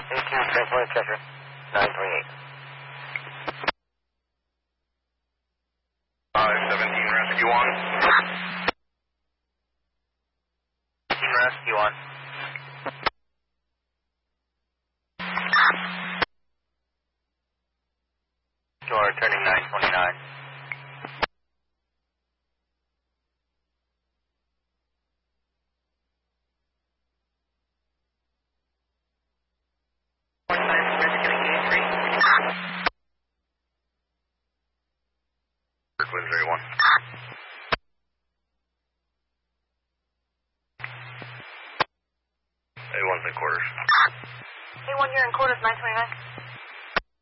A2, transport Cheshire, 928. 517 rescue on. Rescue on. You're turning 929. Wind 31. A1's in quarters. A1, you're in quarters, 929.